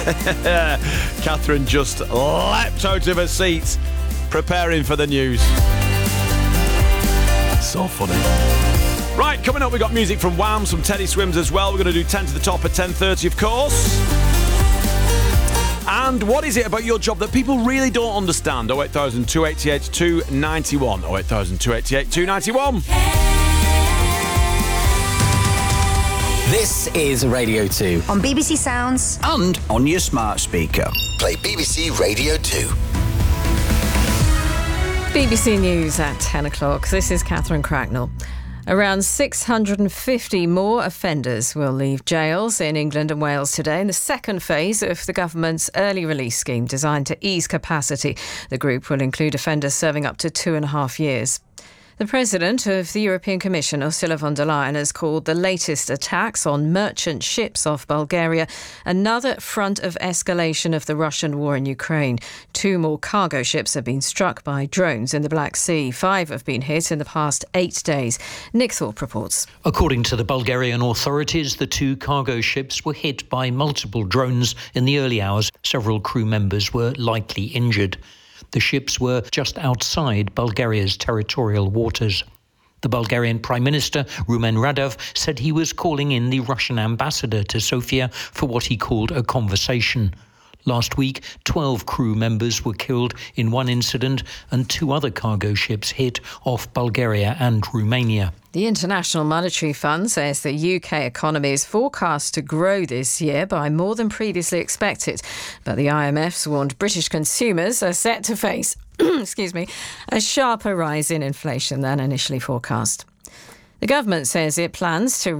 Catherine just leapt out of her seat, preparing for the news. So funny. Right, coming up, we've got music from Wham, some Teddy Swims as well. We're going to do 10 to the top at 10:30, of course. And what is it about your job that people really don't understand? 08000 288 291. 08000 288 291. This is Radio 2. On BBC Sounds. And on your smart speaker. Play BBC Radio 2. BBC News at 10 o'clock. This is Catherine Cracknell. Around 650 more offenders will leave jails in England and Wales today in the second phase of the government's early release scheme designed to ease capacity. The group will include offenders serving up to 2.5 years. The President of the European Commission, Ursula von der Leyen, has called the latest attacks on merchant ships off Bulgaria another front of escalation of the Russian war in Ukraine. 2 more cargo ships have been struck by drones in the Black Sea. 5 have been hit in the past 8 days. Nick Thorpe reports. According to the Bulgarian authorities, the 2 cargo ships were hit by multiple drones in the early hours. Several crew members were lightly injured. The ships were just outside Bulgaria's territorial waters. The Bulgarian Prime Minister, Rumen Radev, said he was calling in the Russian ambassador to Sofia for what he called a conversation. Last week, 12 crew members were killed in one incident and 2 other cargo ships hit off Bulgaria and Romania. The International Monetary Fund says the UK economy is forecast to grow this year by more than previously expected. But the IMF's warned British consumers are set to face a sharper rise in inflation than initially forecast. The government says it plans to